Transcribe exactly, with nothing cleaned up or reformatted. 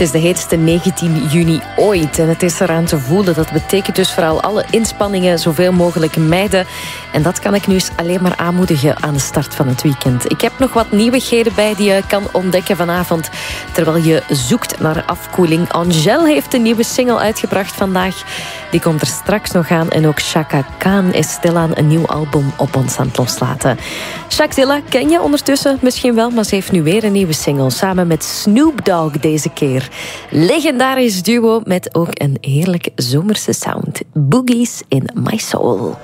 is de heetste negentien juni ooit. En het is eraan te voelen. Dat betekent dus vooral alle inspanningen zoveel mogelijk mijden. En dat kan ik nu eens alleen maar aanmoedigen aan de start van het weekend. Ik heb nog wat nieuwigheden bij die je kan ontdekken vanavond, terwijl je zoekt naar afkoeling. Angèle heeft een nieuwe single uitgebracht vandaag. Die komt er straks nog aan. En ook Chaka Khan is stilaan een nieuw album op ons aan het loslaten. Shakzilla ken je ondertussen misschien wel, maar ze heeft nu weer een nieuwe single. Samen met Snoop Dogg deze keer. Legendarisch duo met ook een heerlijk zomerse sound. Boogies in My Soul.